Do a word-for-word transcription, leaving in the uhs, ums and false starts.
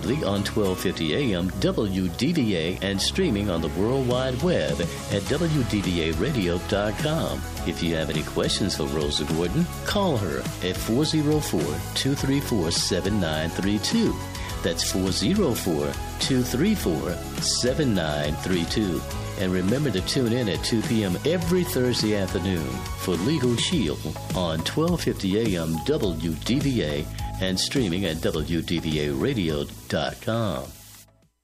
exclusively on twelve fifty A M W D V A and streaming on the World Wide Web at W D V A radio dot com. If you have any questions for Rosa Gordon, call her at four oh four, two three four, seven nine three two. That's four oh four, two three four, seven nine three two. And remember to tune in at two p.m. every Thursday afternoon for Legal Shield on twelve fifty A M W D V A and streaming at W D V A radio dot com.